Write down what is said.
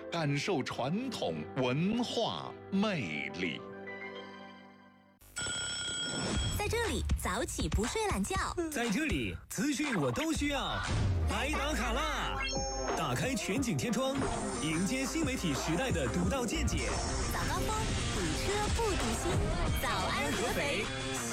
感受传统文化魅力。 在这里早起不睡懒觉， 在这里资讯我都需要，来打卡啦！打开全景天窗，迎接新媒体时代的独到见解。 早高峰，堵车不堵心，早安合肥。